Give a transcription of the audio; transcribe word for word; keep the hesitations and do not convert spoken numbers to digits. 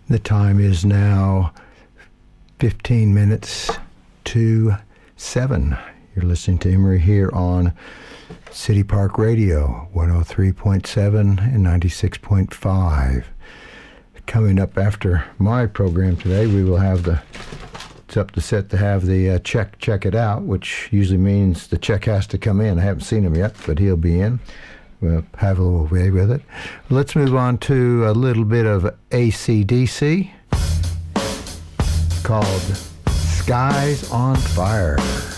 The time is now fifteen minutes to seven. You're listening to Emery here on City Park Radio, one oh three point seven and ninety-six point five. Coming up after my program today, we will have the, it's up to set to have the uh, check, check it out, which usually means the check has to come in. I haven't seen him yet, but he'll be in. We'll have a little way with it. Let's move on to a little bit of A C D C called Skies on Fire.